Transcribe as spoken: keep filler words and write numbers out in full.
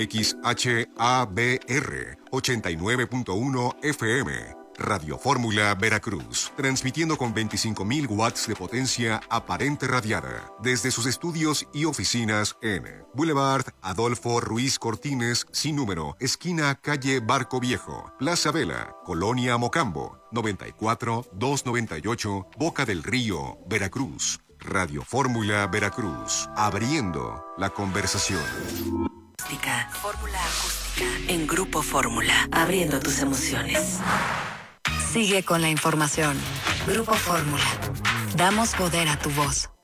X H A B R ochenta y nueve punto uno F M. Radio Fórmula Veracruz, transmitiendo con veinticinco mil watts de potencia aparente radiada desde sus estudios y oficinas en Boulevard Adolfo Ruiz Cortines, sin número, esquina calle Barco Viejo, Plaza Vela, Colonia Mocambo, noventa y cuatro mil doscientos noventa y ocho, Boca del Río, Veracruz. Radio Fórmula Veracruz, abriendo la conversación. Fórmula acústica en Grupo Fórmula, abriendo tus emociones. Sigue con la información. Grupo Fórmula. Damos poder a tu voz.